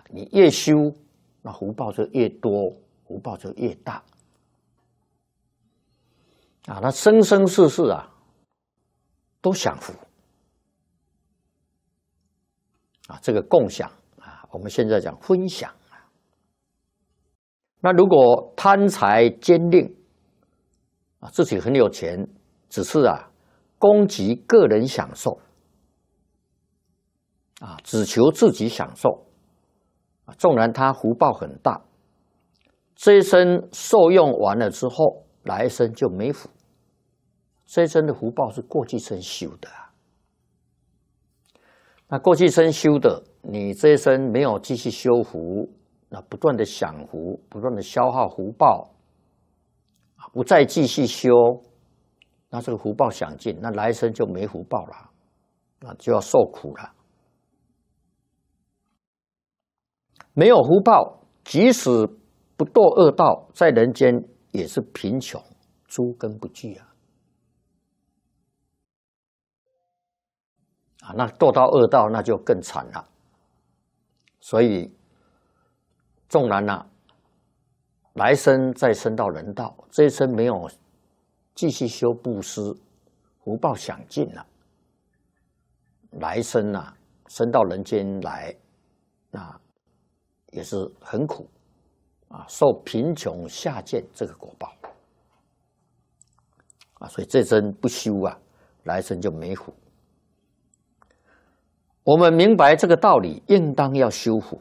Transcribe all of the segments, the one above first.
你越修，那福报就越多，福报就越大。那生生世世都享福。这个共享我们现在讲分享那如果贪财奸吝自己很有钱，只是攻击个人享受只求自己享受纵然他福报很大，这一生受用完了之后，来生就没福。这一生的福报是过去生修的那过去生修的，你这一生没有继续修福，那不断的享福，不断的消耗福报，不再继续修，那这个福报享尽，那来生就没福报了，那就要受苦了。没有福报，即使不堕恶道，在人间也是贫穷，诸根不具那堕到恶道，那就更惨了。所以，纵然来生再生到人道，这一生没有继续修布施，福报享尽了，来生生到人间来，那也是很苦受贫穷下贱这个果报所以这生不修来生就没福。我们明白这个道理，应当要修福。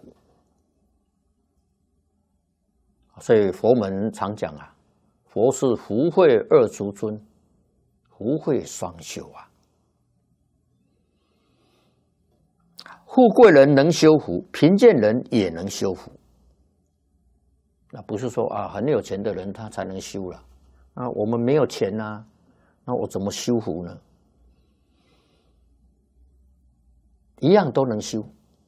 所以佛门常讲佛是福慧二足尊，福慧双修富贵人能修福，贫贱人也能修福。那不是说很有钱的人他才能修了，我们没有钱那我怎么修福呢？一样都能修，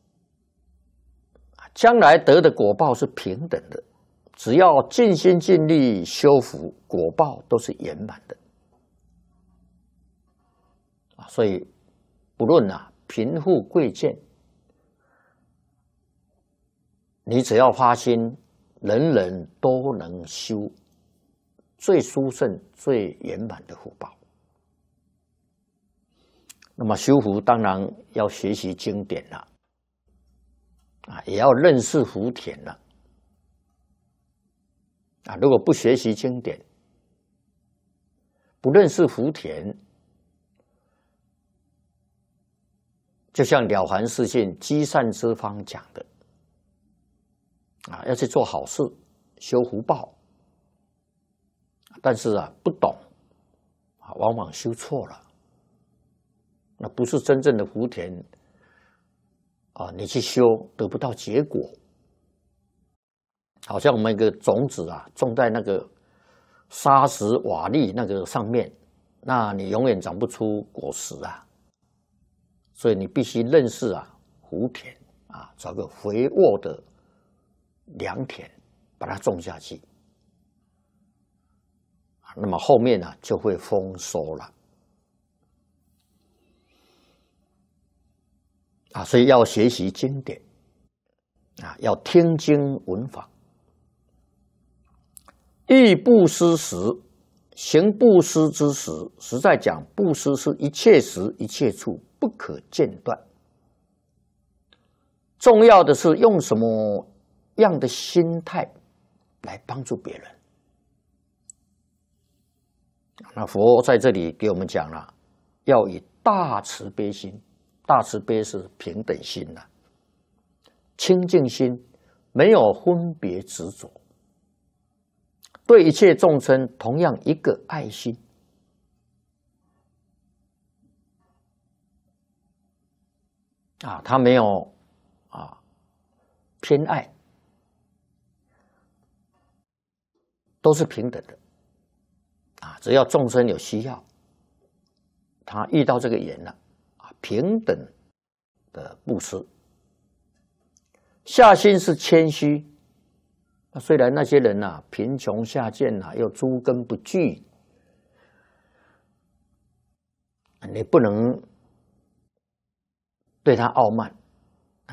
将来得的果报是平等的，只要尽心尽力修福，果报都是圆满的。所以不论贫富贵贱，你只要发心，人人都能修最殊胜、最圆满的福报。那么修福当然要学习经典了，也要认识福田了。如果不学习经典，不认识福田，就像《了凡四训·积善之方》讲的，要去做好事，修福报，但是不懂，往往修错了。那不是真正的福田你去修得不到结果。好像我们一个种子种在那个沙石瓦砾那个上面，那你永远长不出果实所以你必须认识福田找个肥沃的良田，把它种下去，那么后面就会丰收了。所以要学习经典要听经闻法。欲布施时，行布施之时，实在讲，布施是一切时一切处不可间断。重要的是用什么样的心态来帮助别人。那佛在这里给我们讲了，要以大慈悲心。大慈悲是平等心清净心，没有分别执着，对一切众生同样一个爱心。他没有偏爱，都是平等的只要众生有需要，他遇到这个缘了，平等的布施。下心是谦虚，虽然那些人贫穷下贱又诸根不具，你不能对他傲慢